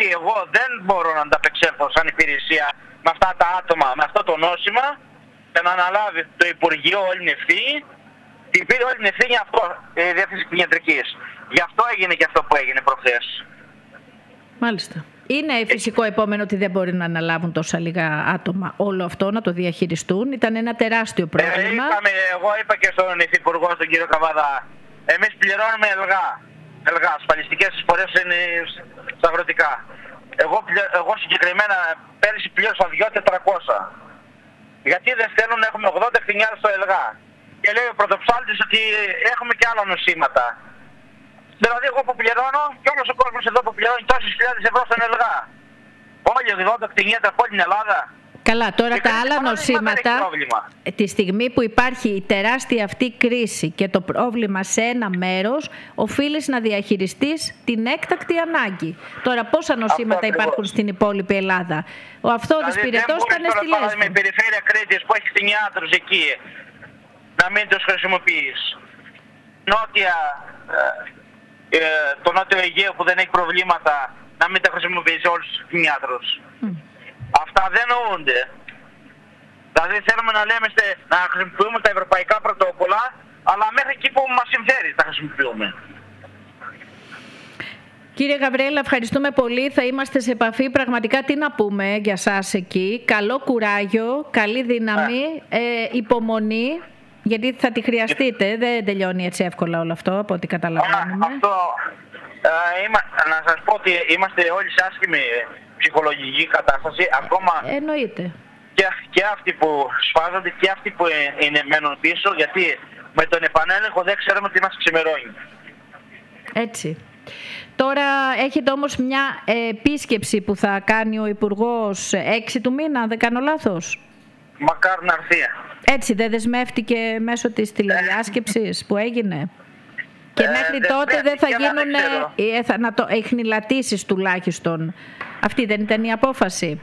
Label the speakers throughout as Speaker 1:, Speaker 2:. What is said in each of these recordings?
Speaker 1: ότι εγώ δεν μπορώ να ανταπεξέλθω σαν υπηρεσία με αυτά τα άτομα, με αυτό το νόσημα και να αναλάβει το Υπουργείο όλη την ευθύνη. Την πήρε όλη την ευθύνη αυτό, η Διεύθυνση Κτηνιατρικής. Γι' αυτό έγινε και αυτό που έγινε προχθές.
Speaker 2: Μάλιστα. Είναι φυσικό επόμενο ότι δεν μπορεί να αναλάβουν τόσα λίγα άτομα όλο αυτό, να το διαχειριστούν. Ήταν ένα τεράστιο πρόβλημα.
Speaker 1: Εγώ είπα και στον Υφυπουργό, τον κύριο Καβαδά, εμείς πληρώνουμε ΕΛΓΑ, ασφαλιστικές εισφορές στα αγροτικά. Εγώ συγκεκριμένα πέρυσι πλήρωσα 2.400. Γιατί δεν θέλουν να έχουμε 80 κτηνιάδες στο ΕΛΓΑ. Και λέει ο πρωτοψάλτης ότι έχουμε και άλλα νοσήματα. Δηλαδή εγώ που πληρώνω και όλος ο κόσμος εδώ που πληρώνει τόσες χιλιάδες ευρώ στον ΕΛΓΑ. Όλοι οι 80 κτηνίατροι από όλη την Ελλάδα.
Speaker 2: Καλά, τώρα τα άλλα νοσήματα, τη στιγμή που υπάρχει η τεράστια αυτή κρίση και το πρόβλημα σε ένα μέρος, οφείλεις να διαχειριστείς την έκτακτη ανάγκη. Τώρα πόσα νοσήματα υπάρχουν στην υπόλοιπη Ελλάδα? Ο Αυθόδης Πυρετός ήταν στη Λέσβο.
Speaker 1: Με η περιφέρεια Κρήτης που έχει κτηνιάτρους εκεί, να μην τους χρησιμοποιείς. Νότια, το Νότιο Αιγαίο που δεν έχει προβλήματα, να μην τα χρησιμοποιήσει όλους τους κτηνιάτρους. Αυτά δεν νοούνται. Δηλαδή θέλουμε να λέμε να χρησιμοποιούμε τα ευρωπαϊκά πρωτόκολλα, αλλά μέχρι εκεί που μας συμφέρει τα χρησιμοποιούμε.
Speaker 2: Κύριε Γαβριέλα, ευχαριστούμε πολύ. Θα είμαστε σε επαφή. Πραγματικά τι να πούμε για σας εκεί. Καλό κουράγιο, καλή δύναμη, υπομονή, γιατί θα τη χρειαστείτε. Δεν τελειώνει έτσι εύκολα όλο αυτό, από ό,τι καταλαβαίνουμε.
Speaker 1: Να σας πω ότι είμαστε όλοι σε άσχημη ψυχολογική κατάσταση. Ακόμα
Speaker 2: εννοείται.
Speaker 1: Και αυτοί που σφάζονται και αυτοί που μένουν πίσω, γιατί με τον επανέλεγχο δεν ξέρουμε τι μας ξημερώνει.
Speaker 2: Έτσι. Τώρα έχετε όμως μια επίσκεψη που θα κάνει ο Υπουργός 6 του μήνα, αν δεν κάνω λάθος.
Speaker 1: Μακάρι να έρθει.
Speaker 2: Έτσι δεν δεσμεύτηκε μέσω της τηλεδιάσκεψης που έγινε? Και μέχρι τότε δεν θα γίνουν εχνηλατήσεις τουλάχιστον. Αυτή δεν ήταν η απόφαση?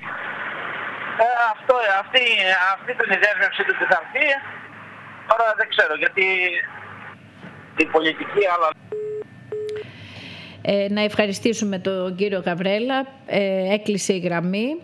Speaker 1: Αυτή ήταν η δέσμευση του ότι θα έρθει. Τώρα δεν ξέρω γιατί η πολιτική άλλα...
Speaker 2: Να ευχαριστήσουμε τον κύριο Γαβρέλα. Έκλεισε η γραμμή.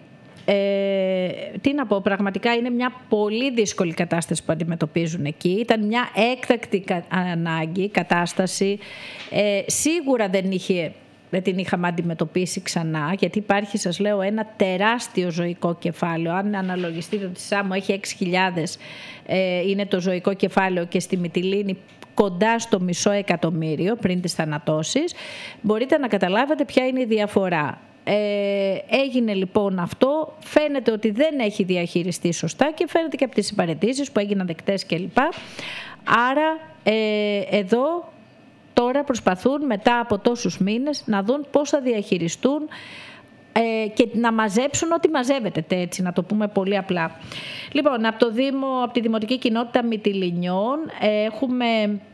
Speaker 2: Τι να πω, πραγματικά είναι μια πολύ δύσκολη κατάσταση που αντιμετωπίζουν εκεί. Ήταν μια έκτακτη ανάγκη κατάσταση. Σίγουρα δεν την είχαμε αντιμετωπίσει ξανά, γιατί υπάρχει, σας λέω, ένα τεράστιο ζωικό κεφάλαιο. Αν αναλογιστείτε ότι στη Σάμο έχει 6.000, είναι το ζωικό κεφάλαιο, και στη Μυτιλήνη κοντά στο 500.000 πριν τις θανατώσεις, μπορείτε να καταλάβετε ποια είναι η διαφορά. Έγινε λοιπόν αυτό, φαίνεται ότι δεν έχει διαχειριστεί σωστά και φαίνεται και από τις συμπαραιτήσεις που έγιναν δεκτές κλπ. Άρα εδώ τώρα προσπαθούν μετά από τόσους μήνες να δουν πώς θα διαχειριστούν και να μαζέψουν ό,τι μαζεύεται, έτσι να το πούμε πολύ απλά. Λοιπόν, από τη Δημοτική Κοινότητα Μυτιληνιών έχουμε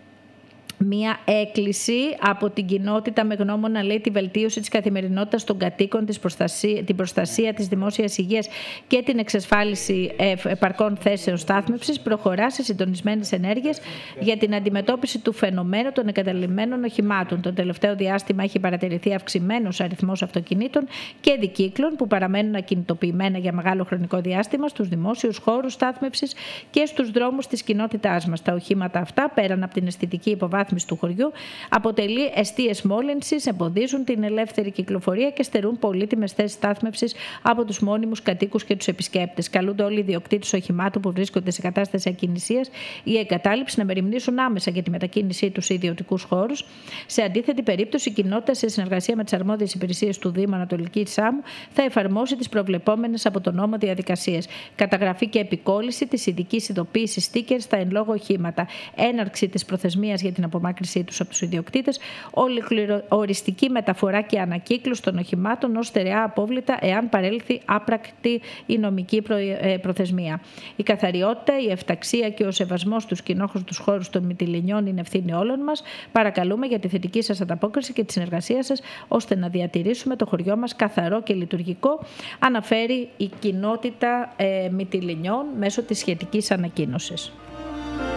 Speaker 2: μία έκκληση από την κοινότητα με γνώμονα, λέει, τη βελτίωση της καθημερινότητας των κατοίκων, την προστασία της δημόσιας υγείας και την εξασφάλιση επαρκών θέσεων στάθμευσης, προχωρά σε συντονισμένες ενέργειες για την αντιμετώπιση του φαινομένου των εγκαταλειμμένων οχημάτων. Το τελευταίο διάστημα έχει παρατηρηθεί αυξημένος αριθμός αυτοκινήτων και δικύκλων που παραμένουν ακινητοποιημένα για μεγάλο χρονικό διάστημα στους δημόσιους χώρους στάθμευσης και στους δρόμους της κοινότητάς μας. Τα οχήματα αυτά, πέραν από την αισθητική υποβάθμιση του χωριού, αποτελεί εστίες μόλυνσης, εμποδίζουν την ελεύθερη κυκλοφορία και στερούν πολύτιμες θέσεις στάθμευσης από τους μόνιμους κατοίκους και τους επισκέπτες. Καλούνται όλοι οι ιδιοκτήτες οχημάτων που βρίσκονται σε κατάσταση ακινησίας ή εγκατάλειψη να μεριμνήσουν άμεσα για τη μετακίνησή τους σε ιδιωτικούς χώρους. Σε αντίθετη περίπτωση, η κοινότητα, σε συνεργασία με τις αρμόδιες υπηρεσίες του Δήμου Ανατολικής Σάμου, θα εφαρμόσει τις προβλεπόμενες από τον νόμο διαδικασίες. Καταγραφή και επικόλληση της ειδικής ειδοποίησης στίκερ στα εν λόγω οχήματα. Έναρξη της προθεσμίας για την απομάκρυνσή τους από τους ιδιοκτήτες, οριστική μεταφορά και ανακύκλωση των οχημάτων ως στερεά απόβλητα εάν παρέλθει άπρακτη η νομική προθεσμία. Η καθαριότητα, η εφταξία και ο σεβασμός στους κοινόχρηστους χώρους των Μυτιληνιών είναι ευθύνη όλων μας. Παρακαλούμε για τη θετική σας ανταπόκριση και τη συνεργασία σας ώστε να διατηρήσουμε το χωριό μας καθαρό και λειτουργικό, αναφέρει η κοινότητα Μυτιληνιών μέσω της σχετικής ανακοίνωσης.